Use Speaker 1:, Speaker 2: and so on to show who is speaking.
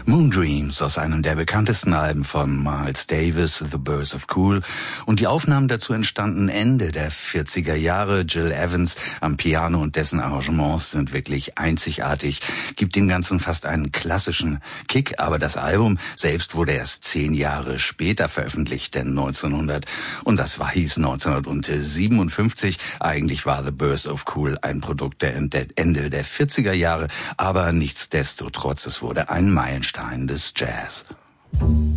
Speaker 1: Moondreams aus einem der bekanntesten Alben von Miles Davis, The Birth of Cool. Und die Aufnahmen dazu entstanden Ende der 40er Jahre. Gil Evans am Piano und dessen Arrangements sind wirklich einzigartig, gibt dem Ganzen fast einen klassischen Kick. Aber das Album selbst wurde erst 10 Jahre später veröffentlicht, denn hieß 1957. Eigentlich war The Birth of Cool ein Produkt der Ende der 40er Jahre, aber nichtsdestotrotz, es wurde ein Meilenstein des Jazz.